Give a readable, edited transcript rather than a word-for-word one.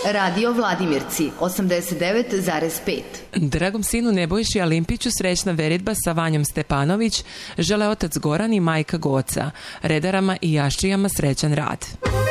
Radio Vladimirci 89,5. Dragom sinu Nebojši Alimpiću srećna veritba sa Vanjom Stepanović žele otac Goran i majka Goca, redarama i jaščijama srećan rad.